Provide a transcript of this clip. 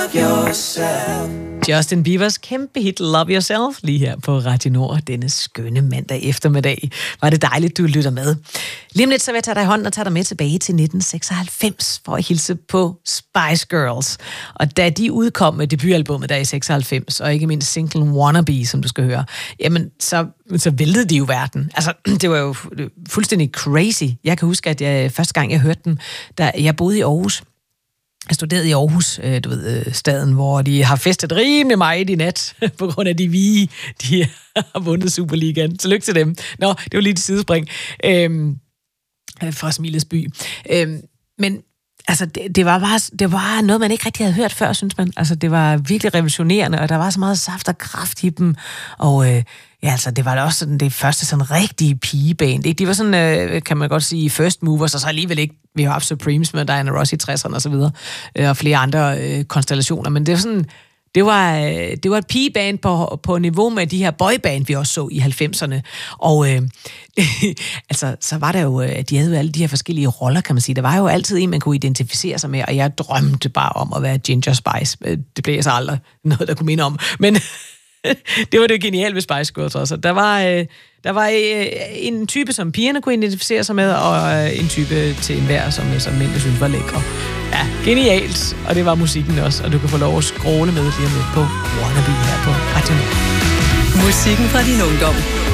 Justin Biebers kæmpe hit Love Yourself lige her på Radio Nord denne skønne mandag eftermiddag. Var det dejligt, du lytter med. Lige om lidt så vil jeg tage dig i hånden og tage dig med tilbage til 1996 for at hilse på Spice Girls. Og da de udkom med debutalbummet der i 96, og ikke mindst singlen Wannabe, som du skal høre, jamen så væltede de jo verden. Altså, det var jo fuldstændig crazy. Jeg kan huske, at første gang jeg hørte dem, da jeg boede i Aarhus. Jeg studerede i Aarhus, du ved, staden, hvor de har festet rimelig meget i nat, på grund af de vige, de har vundet Superligaen. Tillykke til dem. Nå, det var lige et sidespring fra Smilets by. Men altså, det var noget, man ikke rigtig havde hørt før, synes man. Altså, det var virkelig revolutionerende, og der var så meget saft og kraft i dem. Og ja, altså, det var da også sådan det første sådan rigtige pigeband. Ikke? De var sådan, kan man godt sige, first movers, og så alligevel ikke. Vi har haft Supremes med Diana Ross i 60'erne og så videre, og flere andre konstellationer. Men det var sådan, det var et pigeband på niveau med de her boyband, vi også så i 90'erne. Og altså, så var der jo, de havde jo alle de her forskellige roller, kan man sige. Der var jo altid en, man kunne identificere sig med, og jeg drømte bare om at være Ginger Spice. Det blev jeg så aldrig noget, der kunne minde om. Men det var det geniale ved Spice Girls også. Der var en type, som pigerne kunne identificere sig med, og en type til enhver, som mændene synes var lækre. Ja, genialt. Og det var musikken også, og du kan få lov at scrolle med lige om lidt på Wannabe her på Radio Nord. Musikken fra din ungdom.